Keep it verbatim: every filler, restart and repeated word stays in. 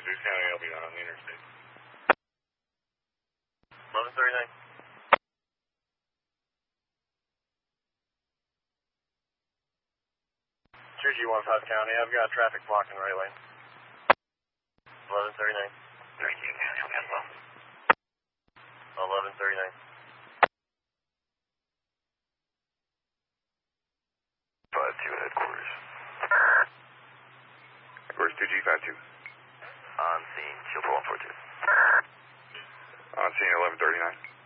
Deuce County, I'll be on the interstate. eleven thirty-nine. two G one five County, I've got traffic blocking right lane. eleven thirty-nine. thirteen County, I'll be as well. eleven thirty-nine. five two headquarters. Where's two G five two? On scene, shield for one four two. On scene eleven thirty-nine.